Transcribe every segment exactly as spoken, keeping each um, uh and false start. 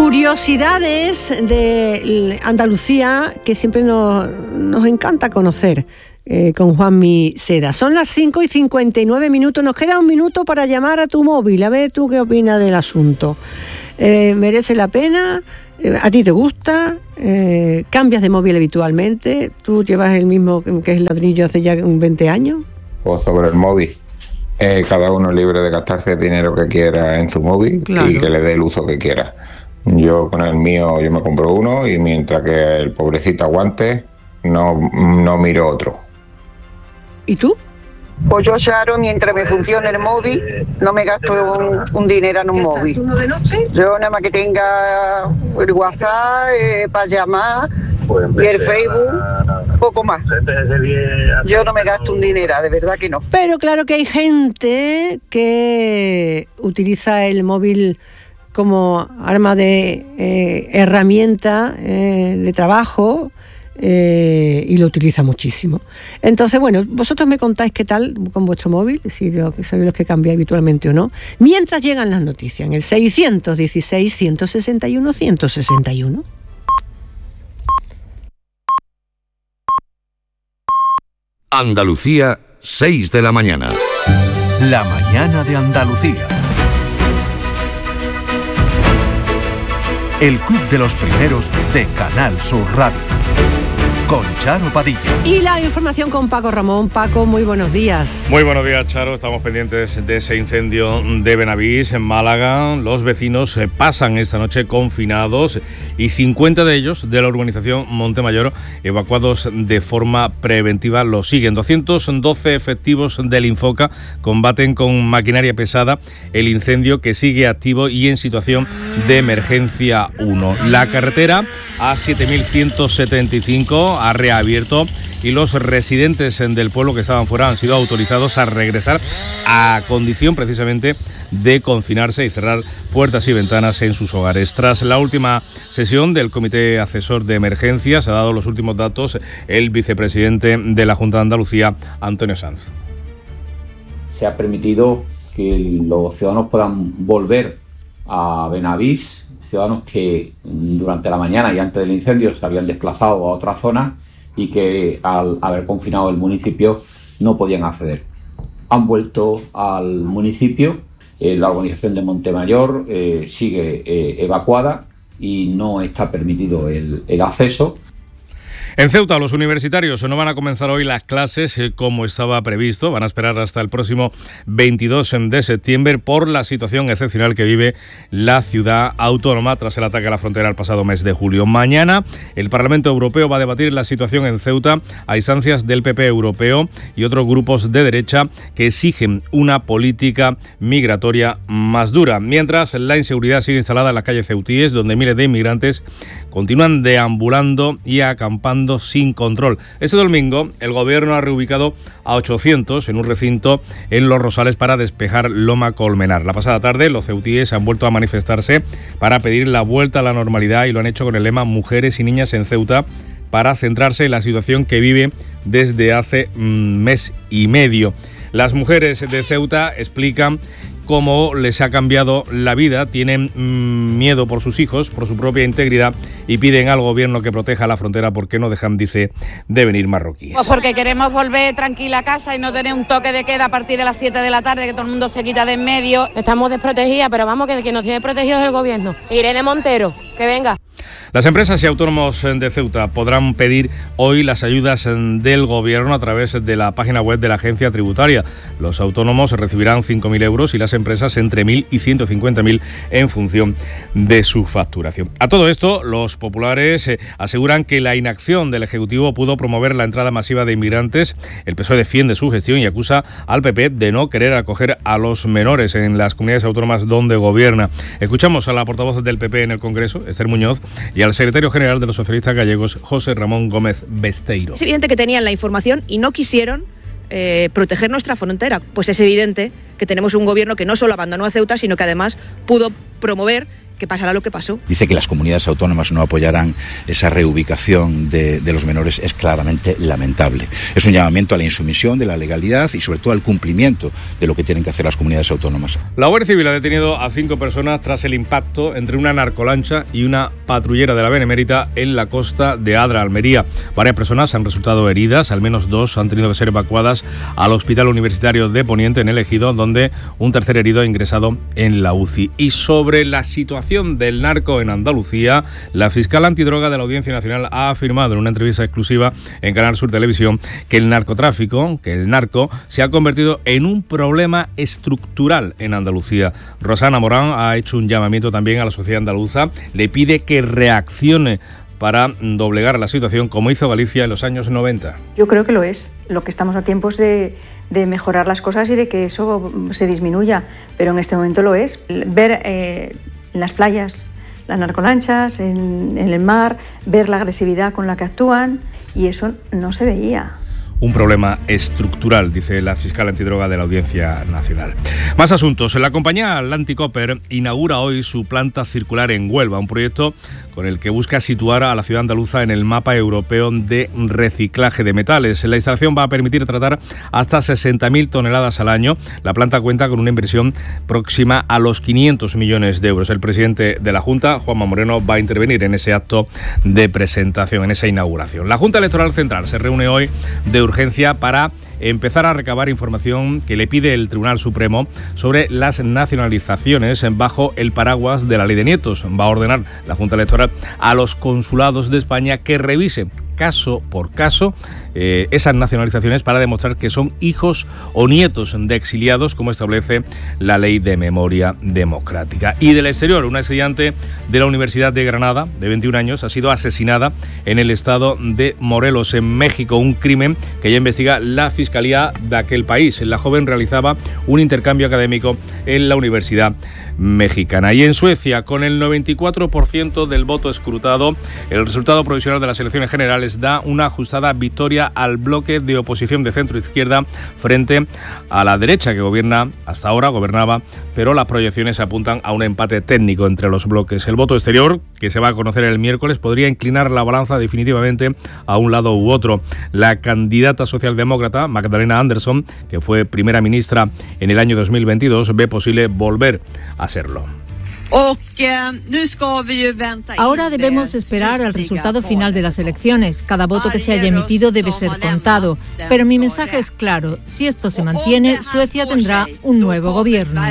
curiosidades de Andalucía que siempre nos, nos encanta conocer eh, con Juanmi Seda. Son las cinco y cincuenta y nueve minutos. Nos queda un minuto para llamar a tu móvil. A ver tú qué opinas del asunto. Eh, ¿Merece la pena? Eh, ¿A ti te gusta? Eh, ¿Cambias de móvil habitualmente? ¿Tú llevas el mismo que es el ladrillo hace ya veinte años? Pues sobre el móvil. Eh, cada uno es libre de gastarse el dinero que quiera en su móvil, claro, y que le dé el uso que quiera. Yo con el mío, yo me compro uno y mientras que el pobrecito aguante, no, no miro otro. ¿Y tú? Pues yo, Charo, mientras me funcione el móvil, no me gasto un, un dinero en un móvil. Yo nada más que tenga el WhatsApp eh, para llamar y el Facebook, poco más. Yo no me gasto un dinero, de verdad que no. Pero claro que hay gente que utiliza el móvil como arma de eh, herramienta eh, de trabajo eh, y lo utiliza muchísimo. Entonces, bueno, vosotros me contáis qué tal con vuestro móvil, si sois los que cambiáis habitualmente o no, mientras llegan las noticias en el seiscientos dieciséis, ciento sesenta y uno, ciento sesenta y uno. Andalucía, seis de la mañana. La mañana de Andalucía. El Club de los Primeros de Canal Sur Radio. Con Charo Padilla. Y la información con Paco Ramón. Paco, muy buenos días. Muy buenos días, Charo. Estamos pendientes de ese incendio de Benavís, en Málaga. Los vecinos pasan esta noche confinados y cincuenta de ellos de la urbanización Montemayor evacuados de forma preventiva. Lo siguen. doscientos doce efectivos del Infoca combaten con maquinaria pesada el incendio que sigue activo y en situación de emergencia uno. La carretera A siete mil ciento setenta y cinco ha reabierto y los residentes del pueblo que estaban fuera han sido autorizados a regresar a condición precisamente de confinarse y cerrar puertas y ventanas en sus hogares. Tras la última sesión del Comité Asesor de Emergencias, ha dado los últimos datos el vicepresidente de la Junta de Andalucía, Antonio Sanz. Se ha permitido que los ciudadanos puedan volver a Benavís, ciudadanos que durante la mañana y antes del incendio se habían desplazado a otra zona y que al haber confinado el municipio no podían acceder. Han vuelto al municipio, eh, la urbanización de Montemayor eh, sigue eh, evacuada y no está permitido el, el acceso. En Ceuta, los universitarios no van a comenzar hoy las clases eh, como estaba previsto. Van a esperar hasta el próximo veintidós de septiembre por la situación excepcional que vive la ciudad autónoma tras el ataque a la frontera el pasado mes de julio. Mañana, el Parlamento Europeo va a debatir la situación en Ceuta a instancias del P P europeo y otros grupos de derecha que exigen una política migratoria más dura. Mientras, la inseguridad sigue instalada en las calles ceutíes, donde miles de inmigrantes continúan deambulando y acampando sin control. Este domingo el gobierno ha reubicado a ochocientos en un recinto en Los Rosales para despejar Loma Colmenar. La pasada tarde los ceutíes han vuelto a manifestarse para pedir la vuelta a la normalidad y lo han hecho con el lema Mujeres y Niñas en Ceuta, para centrarse en la situación que vive desde hace un mes y medio. Las mujeres de Ceuta explican cómo les ha cambiado la vida, tienen mmm, miedo por sus hijos, por su propia integridad y piden al gobierno que proteja la frontera porque no dejan, dice, de venir marroquíes. Pues porque queremos volver tranquila a casa y no tener un toque de queda a partir de las siete de la tarde, que todo el mundo se quita de en medio. Estamos desprotegidas, pero vamos, que el que nos tiene protegidos es el gobierno. Irene Montero, que venga. Las empresas y autónomos de Ceuta podrán pedir hoy las ayudas del gobierno a través de la página web de la agencia tributaria. Los autónomos recibirán cinco mil euros y las empresas entre mil y ciento cincuenta mil en función de su facturación. A todo esto, los populares eh, aseguran que la inacción del Ejecutivo pudo promover la entrada masiva de inmigrantes. El P S O E defiende su gestión y acusa al P P de no querer acoger a los menores en las comunidades autónomas donde gobierna. Escuchamos a la portavoz del P P en el Congreso, Esther Muñoz, y al secretario general de los socialistas gallegos, José Ramón Gómez Besteiro. Es evidente que tenían la información y no quisieron eh, proteger nuestra frontera. Pues es evidente que tenemos un gobierno que no solo abandonó a Ceuta, sino que además pudo promover que pasara lo que pasó. Dice que las comunidades autónomas no apoyarán esa reubicación de, de los menores, es claramente lamentable. Es un llamamiento a la insumisión de la legalidad y sobre todo al cumplimiento de lo que tienen que hacer las comunidades autónomas. La Guardia Civil ha detenido a cinco personas tras el impacto entre una narcolancha y una patrullera de la Benemérita en la costa de Adra, Almería. Varias personas han resultado heridas, al menos dos han tenido que ser evacuadas al Hospital Universitario de Poniente en El Ejido, donde un tercer herido ha ingresado en la U C I. Y sobre la situación del narco en Andalucía, la fiscal antidroga de la Audiencia Nacional ha afirmado en una entrevista exclusiva en Canal Sur Televisión que el narcotráfico, que el narco, se ha convertido en un problema estructural en Andalucía. Rosana Morán ha hecho un llamamiento también a la sociedad andaluza, le pide que reaccione para doblegar la situación como hizo Galicia en los años noventa. Yo creo que lo es. Lo que estamos a tiempo es de, de mejorar las cosas y de que eso se disminuya, pero en este momento lo es. Ver eh, en las playas las narcolanchas, en, en el mar, ver la agresividad con la que actúan, y eso no se veía. Un problema estructural, dice la fiscal antidroga de la Audiencia Nacional. Más asuntos. La compañía Atlantic Copper inaugura hoy su planta circular en Huelva, un proyecto con el que busca situar a la ciudad andaluza en el mapa europeo de reciclaje de metales. La instalación va a permitir tratar hasta sesenta mil toneladas al año. La planta cuenta con una inversión próxima a los quinientos millones de euros. El presidente de la Junta, Juanma Moreno, va a intervenir en ese acto de presentación, en esa inauguración. La Junta Electoral Central se reúne hoy de urgencia para empezar a recabar información que le pide el Tribunal Supremo sobre las nacionalizaciones bajo el paraguas de la Ley de Nietos. Va a ordenar la Junta Electoral a los consulados de España que revisen caso por caso eh, esas nacionalizaciones para demostrar que son hijos o nietos de exiliados, como establece la Ley de Memoria Democrática. Y del exterior, una estudiante de la Universidad de Granada, de veintiún años, ha sido asesinada en el estado de Morelos, en México, un crimen que ya investiga la Fiscalía de aquel país. La joven realizaba un intercambio académico en la Universidad Mexicana. Y en Suecia, con el noventa y cuatro por ciento del voto escrutado, el resultado provisional de las elecciones generales da una ajustada victoria al bloque de oposición de centro-izquierda frente a la derecha, que gobierna hasta ahora, gobernaba, pero las proyecciones apuntan a un empate técnico entre los bloques. El voto exterior, que se va a conocer el miércoles, podría inclinar la balanza definitivamente a un lado u otro. La candidata socialdemócrata, Magdalena Andersson, que fue primera ministra en el año dos mil veintidós, ve posible volver a serlo. Ahora debemos esperar al resultado final de las elecciones. Cada voto que se haya emitido debe ser contado. Pero mi mensaje es claro. Si esto se mantiene, Suecia tendrá un nuevo gobierno.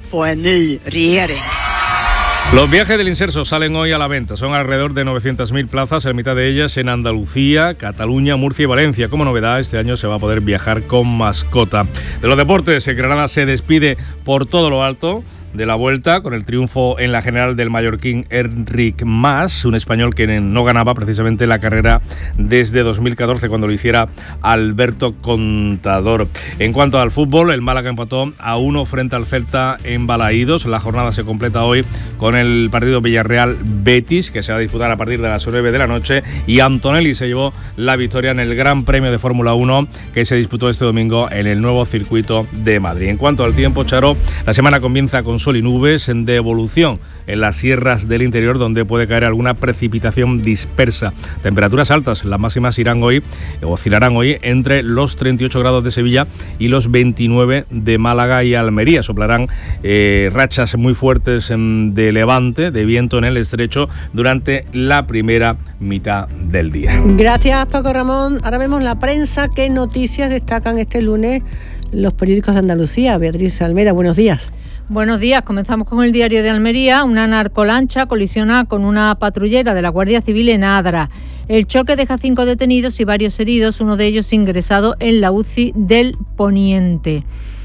Los viajes del Inserso salen hoy a la venta. Son alrededor de novecientas mil plazas, la mitad de ellas en Andalucía, Cataluña, Murcia y Valencia. Como novedad, este año se va a poder viajar con mascota. De los deportes, el Granada se despide por todo lo alto de la Vuelta con el triunfo en la general del mallorquín Enric Mas, un español que no ganaba precisamente la carrera desde dos mil catorce, cuando lo hiciera Alberto Contador. En cuanto al fútbol, el Málaga empató a uno frente al Celta en Balaídos. La jornada se completa hoy con el partido Villarreal-Betis, que se va a disputar a partir de las nueve de la noche, y Antonelli se llevó la victoria en el Gran Premio de Fórmula uno que se disputó este domingo en el nuevo circuito de Madrid. En cuanto al tiempo, Charo, la semana comienza con sol y nubes de evolución en las sierras del interior, donde puede caer alguna precipitación dispersa. Temperaturas altas, las máximas irán hoy, oscilarán hoy entre los treinta y ocho grados de Sevilla y los veintinueve de Málaga y Almería. Soplarán eh, rachas muy fuertes de levante, de viento en el estrecho durante la primera mitad del día. Gracias, Paco Ramón. Ahora vemos la prensa. ¿Qué noticias destacan este lunes los periódicos de Andalucía? Beatriz Almeida, buenos días. Buenos días, comenzamos con el Diario de Almería. Una narcolancha colisiona con una patrullera de la Guardia Civil en Adra. El choque deja cinco detenidos y varios heridos, uno de ellos ingresado en la U C I del Poniente.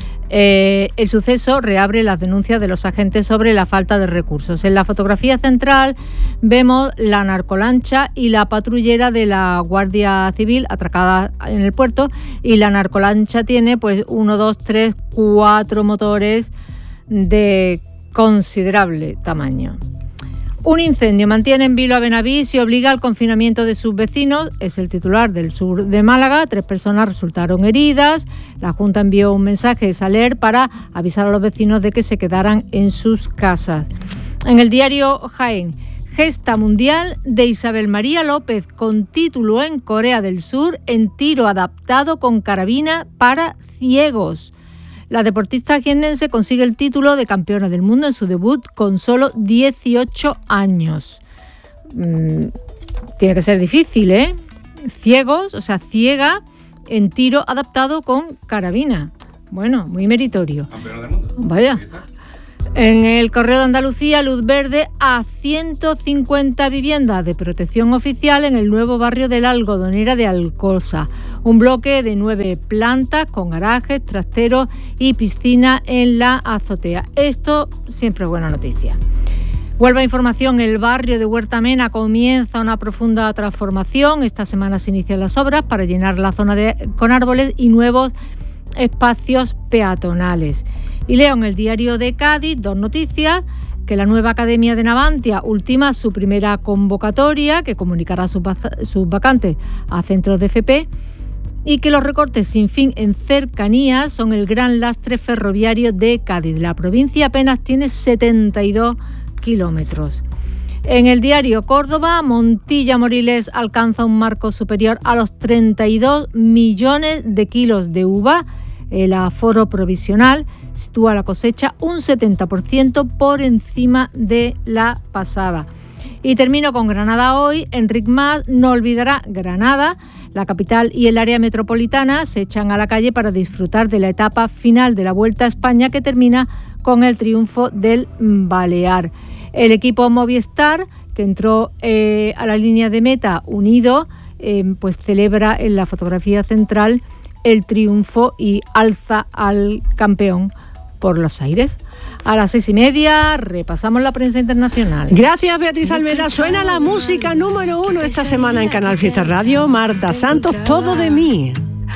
Eh, el suceso reabre las denuncias de los agentes sobre la falta de recursos. En la fotografía central vemos la narcolancha y la patrullera de la Guardia Civil atracada en el puerto, y la narcolancha tiene pues uno, dos, tres, cuatro motores de considerable tamaño. Un incendio mantiene en vilo a Benavís y obliga al confinamiento de sus vecinos. Es el titular del sur de Málaga. Tres personas resultaron heridas. La Junta envió un mensaje de Saler para avisar a los vecinos de que se quedaran en sus casas. En el diario Jaén, gesta mundial de Isabel María López con título en Corea del Sur en tiro adaptado con carabina para ciegos. La deportista jiennense consigue el título de campeona del mundo en su debut con solo dieciocho años. Mm, tiene que ser difícil, ¿eh? Ciegos, o sea, ciega en tiro adaptado con carabina. Bueno, muy meritorio. Campeona del mundo. Vaya. En el Correo de Andalucía, luz verde a ciento cincuenta viviendas de protección oficial en el nuevo barrio de la Algodonera de Alcosa. Un bloque de nueve plantas con garajes, trasteros y piscina en la azotea. Esto siempre es buena noticia. Huelva Información, el barrio de Huerta Mena comienza una profunda transformación. Esta semana se inician las obras para llenar la zona de, con árboles y nuevos espacios peatonales. Y leo en el diario de Cádiz dos noticias: que la nueva Academia de Navantia ultima su primera convocatoria, que comunicará sus, sus vacantes a centros de F P, y que los recortes sin fin en cercanías son el gran lastre ferroviario de Cádiz. La provincia apenas tiene setenta y dos kilómetros. En el diario Córdoba, Montilla Moriles alcanza un marco superior a los treinta y dos millones de kilos de uva. El aforo provisional sitúa la cosecha un setenta por ciento por encima de la pasada. Y termino con Granada Hoy. Enric Mas no olvidará Granada. La capital y el área metropolitana se echan a la calle para disfrutar de la etapa final de la Vuelta a España, que termina con el triunfo del Balear. El equipo Movistar, que entró eh, a la línea de meta unido, eh, pues celebra en la fotografía central el triunfo y alza al campeón por los aires. A las seis y media repasamos la prensa internacional. Gracias, Beatriz Almeda. Suena la música número uno esta semana en Canal Fiesta Radio. Marta Santos, Todo de mí.